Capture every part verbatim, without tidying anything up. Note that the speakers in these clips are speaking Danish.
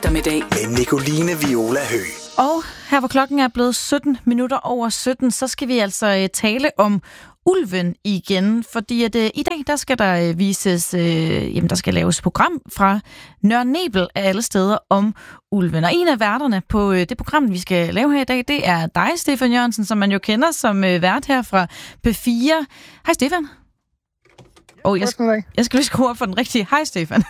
Eftermiddag med Nicoline Viola Høgh. Og her hvor klokken er blevet sytten minutter over sytten, så skal vi altså tale om ulven igen, fordi at, uh, i dag der skal der uh, vises, uh, jamen der skal laves program fra Nørre Nebel af alle steder om ulven. Og en af værterne på uh, det program, vi skal lave her i dag, det er dig, Stefan Jørgensen, som man jo kender som uh, vært her fra P fire. Hej Stefan. Og jeg, jeg skal lige skrue op for den rigtige. Hej Stefan.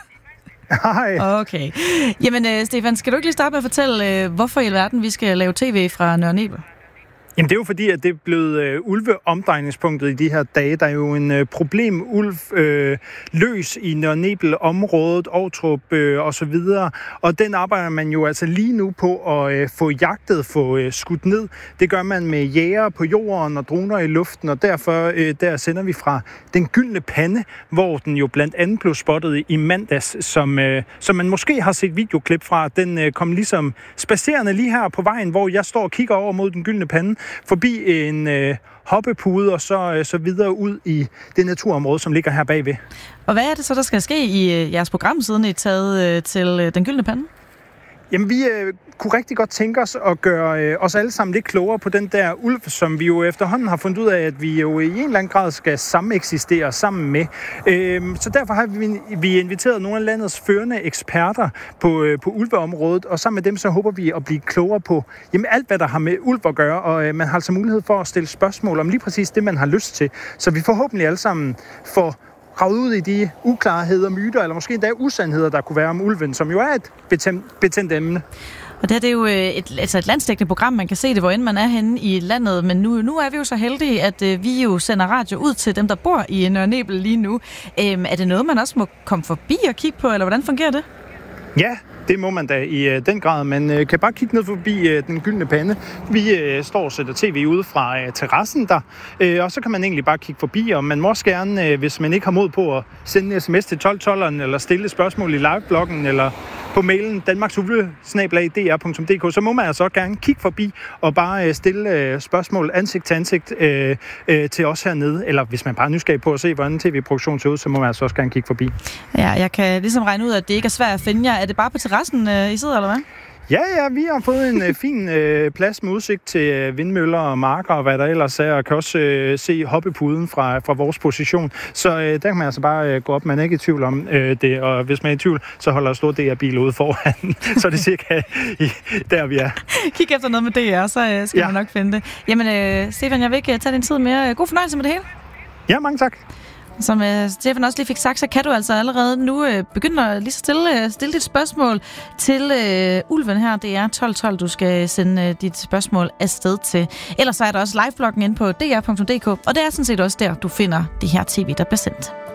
Hej. Okay. Jamen uh, Stefan, skal du ikke lige starte med at fortælle, uh, hvorfor i alverden vi skal lave tv fra Nørre Nebel? Jamen det er jo fordi, at det er blevet uh, ulveomdrejningspunktet i de her dage. Der er jo en uh, problem-ulv uh, løs i Nørre Nebel-området, Ovtrup uh, og så videre. Og den arbejder man jo altså lige nu på at uh, få jagtet, få uh, skudt ned. Det gør man med jæger på jorden og droner i luften, og derfor uh, der sender vi fra Den Gyldne Pande, hvor den jo blandt andet blev spottet i mandags, som, uh, som man måske har set videoklip fra. Den uh, kom ligesom spacerende lige her på vejen, hvor jeg står og kigger over mod Den Gyldne Pande, forbi en øh, hoppepude og så, øh, så videre ud i det naturområde, som ligger her bagved. Og hvad er det så, der skal ske i øh, jeres program, siden I er taget øh, til øh, Den Gyldne Pande? Jamen, vi øh, kunne rigtig godt tænke os at gøre øh, os alle sammen lidt klogere på den der ulv, som vi jo efterhånden har fundet ud af, at vi jo i en eller anden grad skal sameksistere sammen med. Øh, så derfor har vi, vi inviteret nogle af landets førende eksperter på, øh, på ulveområdet, og sammen med dem så håber vi at blive klogere på jamen, alt, hvad der har med ulv at gøre, og øh, man har altså mulighed for at stille spørgsmål om lige præcis det, man har lyst til. Så vi forhåbentlig alle sammen får ravet ud i de uklarheder, myter, eller måske endda usandheder, der kunne være om ulven, som jo er et betændt, betændt emne. Og det her det er jo et, altså et landsdækkende program, man kan se det, hvor end man er henne i landet, men nu, nu er vi jo så heldige, at uh, vi jo sender radio ud til dem, der bor i Nørre Nebel lige nu. Um, er det noget, man også må komme forbi og kigge på, eller hvordan fungerer det? Ja, det må man da i uh, den grad. Man uh, kan bare kigge ned forbi uh, Den Gyldne Pande. Vi uh, står og sætter tv ude fra uh, terrassen der, uh, og så kan man egentlig bare kigge forbi, og man må også gerne, uh, hvis man ikke har mod på at sende en sms til tolv tolveren, eller stille spørgsmål i livebloggen, eller på mailen danmarksulve snabel-a d r punktum d k, så må man altså gerne kigge forbi og bare uh, stille uh, spørgsmål ansigt til ansigt uh, uh, til os hernede. Eller hvis man bare er nysgerrig på at se, hvordan tv-produktionen ser ud, så må man altså også gerne kigge forbi. Ja, jeg kan ligesom regne ud, at det ikke er svært at finde jer. Er det bare på terrassen, I sidder, eller hvad? Ja, ja, vi har fået en øh, fin øh, plads med udsigt til øh, vindmøller og marker og hvad der ellers er, og kan også øh, se hoppepuden fra, fra vores position. Så øh, der kan man altså bare øh, gå op, man er ikke i tvivl om øh, det, og hvis man er i tvivl, så holder stor D R-bil ude foran, så er det cirka i, der, vi er. Kig efter noget med D R, så øh, skal ja. man nok finde det. Jamen, øh, Stefan, jeg vil ikke tage din tid mere. God fornøjelse med det hele. Ja, mange tak. Som øh, Stefan også lige fik sagt, så kan du altså allerede nu øh, begynde at lige så stille, øh, stille dit spørgsmål til øh, ulven her. Det er tolv tolv, du skal sende øh, dit spørgsmål afsted til. Ellers så er der også livebloggen inde på d r punktum d k, og det er sådan set også der, du finder det her tv, der bliver sendt.